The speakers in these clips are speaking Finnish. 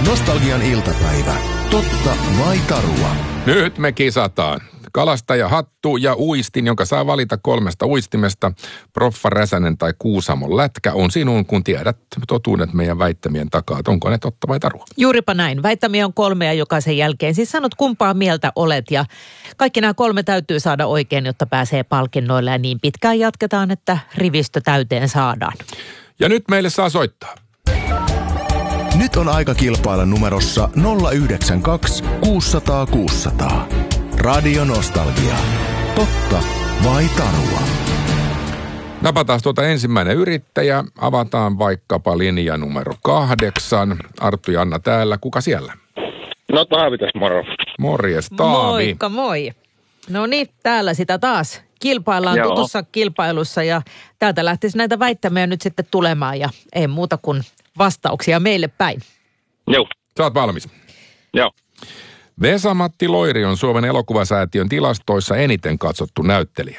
Nostalgian iltapäivä. Totta vai tarua? Nyt me kisataan. Kalastaja hattu ja uistin, jonka saa valita 3 uistimesta. Proffa Räsänen tai Kuusamon lätkä on sinun, kun tiedät totuudet meidän väittämien takaa. Onko ne totta vai tarua? Juuripa näin. Väittämiä on 3 ja jokaisen jälkeen. Siis sanot kumpaa mieltä olet ja kaikki nämä 3 täytyy saada oikein, jotta pääsee palkinnoille. Ja niin pitkään jatketaan, että rivistö täyteen saadaan. Ja nyt meille saa soittaa. Nyt on aika kilpailla numerossa 092 600 600. Radio Nostalgia. Totta vai tarua? Napataan tuota ensimmäinen yrittäjä. Avataan vaikkapa linja numero 8. Arttu ja Anna täällä. Kuka siellä? No Taavi tässä, moro. Morjes, Taavi. Moikka, moi. No niin, täällä sitä taas. Kilpaillaan tutussa kilpailussa ja täältä lähtisi näitä väittämiä nyt sitten tulemaan ja ei muuta kuin vastauksia meille päin. Joo. Sä oot valmis? Joo. Vesa-Matti Loiri on Suomen elokuvasäätiön tilastoissa eniten katsottu näyttelijä.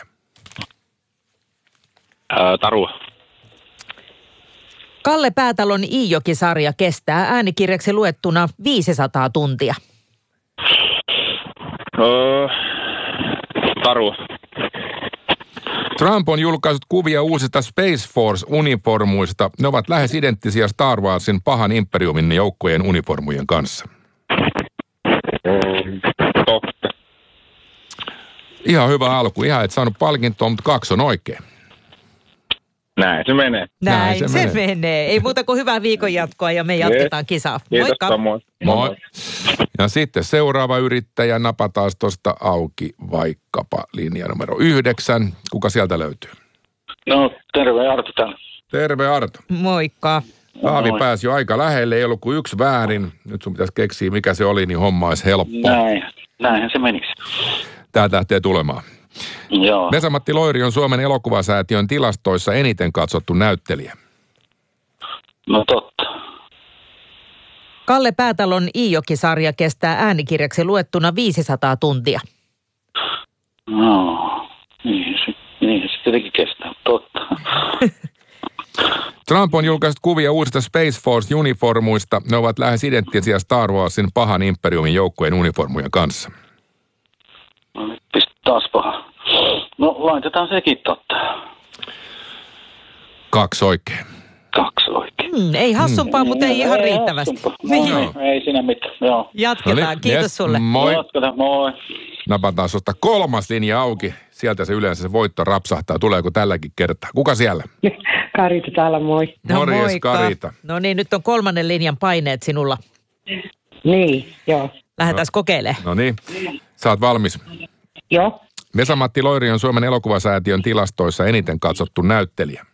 Tarua. Kalle Päätalon Iijoki-sarja kestää äänikirjaksi luettuna 500 tuntia. Tarua. Trump on julkaissut kuvia uusista Space Force-uniformuista. Ne ovat lähes identtisiä Star Warsin pahan imperiumin joukkojen uniformujen kanssa. Totta. Ihan hyvä alku. Ihan et saanut palkintoa, mutta 2 on oikein. Näin se menee. Näin se menee. Ei muuta kuin hyvää viikon jatkoa ja me jatketaan kisaa. Kiitos, moi. Moi. Ja sitten seuraava yrittäjä, napataan tuosta auki vaikkapa linja numero 9. Kuka sieltä löytyy? No, terve Arto täällä. Terve Arto. Moikka. Taavi pääsi jo aika lähelle, ei ollut kuin 1 väärin. Nyt sun pitäisi keksiä, mikä se oli, niin homma olisi helppo. Näinhän se menisi. Tää lähtee tulemaan. Joo. Vesa-Matti Loiri on Suomen elokuvasäätiön tilastoissa eniten katsottu näyttelijä. No totta. Kalle Päätalon Iijoki-sarja kestää äänikirjaksi luettuna 500 tuntia. No, niin se tietenkin kestää. Totta. Trump on julkaissut kuvia uusista Space Force-uniformuista. Ne ovat lähes identtisiä Star Warsin pahan imperiumin joukkojen uniformujen kanssa. No nyt taas paha. No laitetaan sekin totta. 2 oikein. 2 oikein. Ei hassumpaa, mutta ei ihan riittävästi. No, ei siinä mitään, joo. Jatketaan, No niin, kiitos sulle. Moi. Moi. Napataan susta 3 linja auki. Sieltä se yleensä se voitto rapsahtaa. Tuleeko tälläkin kertaa? Kuka siellä? Karita täällä, moi. Morjes, moikka. Karita. No niin, nyt on 3. linjan paineet sinulla. Niin, joo. Lähdetään kokeilemaan. No niin, sä oot valmis. Joo. Vesa-Matti Loiri on Suomen elokuvasäätiön tilastoissa eniten katsottu näyttelijä.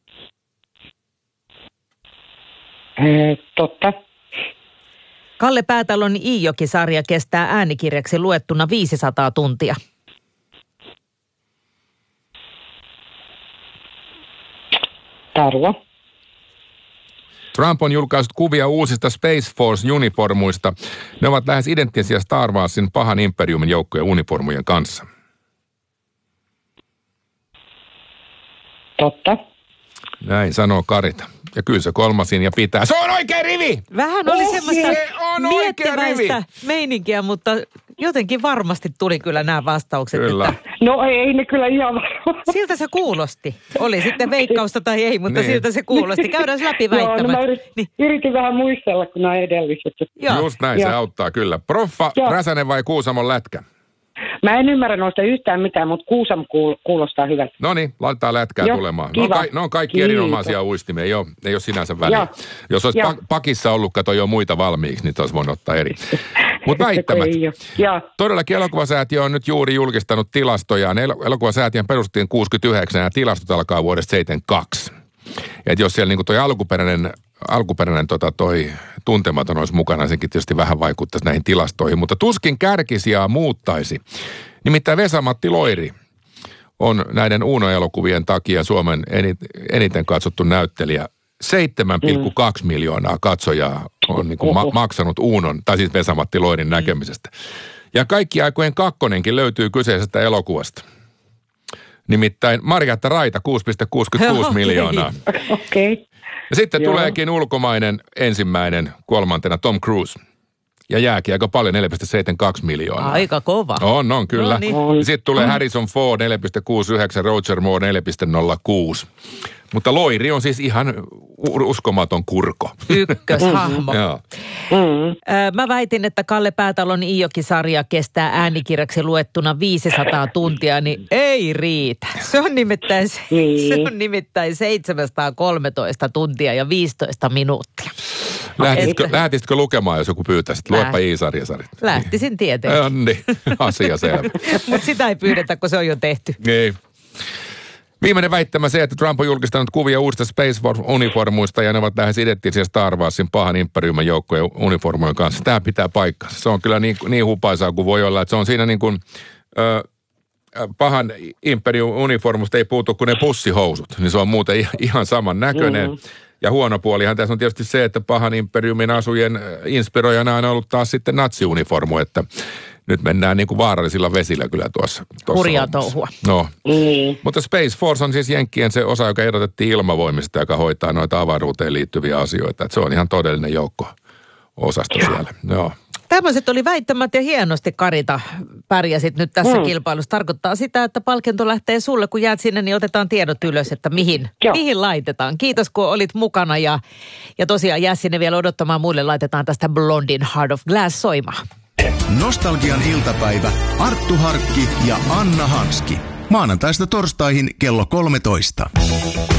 Totta. Kalle Päätalon Iijoki-sarja kestää äänikirjaksi luettuna 500 tuntia. Tarua. Trump on julkaissut kuvia uusista Space Force-uniformuista. Ne ovat lähes identtisiä Star Warsin pahan imperiumin joukkojen uniformujen kanssa. Totta. Näin sanoo Karita. Ja kyllä se 3 ja pitää. Se on oikein rivi! Vähän oli semmoista Se on oikein miettiväistä meininkiä, mutta jotenkin varmasti tuli kyllä nämä vastaukset. Kyllä. Että No ei ne kyllä ihan varmaan. siltä se kuulosti. Oli sitten veikkausta tai ei, mutta Niin. siltä se kuulosti. Käydään läpi Joo, no väittämät. mä Niin. yritin vähän muistella, kun nämä edelliset. Joo. Just näin, se Joo. auttaa kyllä. Proffa Joo. Räsänen vai Kuusamon lätkä? Mä en ymmärrä noista yhtään mitään, mutta Kuusam kuulostaa hyvältä. No niin, laitetaan lätkää Joo, tulemaan. kiva. Ne on kaikki Kiitos. erinomaisia uistimia, ei ole sinänsä väliä. Joo. Jos olisi Joo. pakissa ollut, kato jo muita valmiiksi, niin olisi voinut ottaa eri. Mutta väittämät. Ei oo. Joo. Todellakin elokuvasäätiö on nyt juuri julkistanut tilastojaan. Elokuvasäätiön perustettiin 69 ja tilastot alkaa vuodesta 72. Et jos siellä niinku toi alkuperäinen toi tuntematon olisi mukana, senkin tietysti vähän vaikuttaisi näihin tilastoihin, mutta tuskin kärkisijaa muuttaisi. Nimittäin Vesa-Matti Loiri on näiden Uuno-elokuvien takia Suomen eniten katsottu näyttelijä. 7,2 miljoonaa katsojaa on niin kuin maksanut Uunon, tai siis Vesa-Matti Loirin näkemisestä. Ja kaikki aikojen 2 löytyy kyseisestä elokuvasta. Nimittäin Marjatta Raita 6,66 miljoonaa. Okei. Ja sitten tuleekin ulkomainen ensimmäinen kolmantena Tom Cruise. Ja jääkin aika paljon, 4,72 miljoonaa. Aika kova. On kyllä. No niin. Sitten tulee Harrison Ford 4,69, Roger Moore 4,06. Mutta Loiri on siis ihan uskomaton kurko. Ykköshahmo. Joo. Mä väitin, että Kalle Päätalon Iijoki-sarja kestää äänikirjaksi luettuna 500 tuntia, niin ei riitä. Se on nimittäin 713 tuntia ja 15 minuuttia. Lähtisitkö lukemaan, jos joku pyytäisi? Luepa Iisarja-sarjat. Lähtisin tietenkin. Niin, asia selvä. Mutta sitä ei pyydetä, kun se on jo tehty. Ei. Viimeinen väittämä se, että Trump on julkistanut kuvia uusista Space Force-uniformuista ja ne ovat lähes identtisiä Star Warsin pahan imperiumin joukkojen uniformojen kanssa. Tämä pitää paikkansa. Se on kyllä niin hupaisaa kuin voi olla, että se on siinä niin kuin pahan imperiumin uniformusta ei puutu kuin ne pussihousut. Niin se on muuten ihan saman näköinen. Ja huono puolihan tässä on tietysti se, että pahan imperiumin asujen inspiroijana on ollut taas sitten natsiuniformu, että nyt mennään niin kuin vaarallisilla vesillä kyllä tuossa. Hurjaa touhua. No. Mutta Space Force on siis jenkkien se osa, joka erotettiin ilmavoimista, joka hoitaa noita avaruuteen liittyviä asioita. Että se on ihan todellinen joukko-osasto siellä. Joo. Tämmöiset oli väittämät ja hienosti, Karita, pärjäsit nyt tässä kilpailussa. Tarkoittaa sitä, että palkinto lähtee sulle, kun jäät sinne, niin otetaan tiedot ylös, että mihin laitetaan. Kiitos, kun olit mukana ja tosiaan jää sinne vielä odottamaan. Muille laitetaan tästä Blondin Heart of Glass soimaan. Nostalgian iltapäivä, Arttu Harkki ja Anna Hanski. Maanantaista torstaihin kello 13.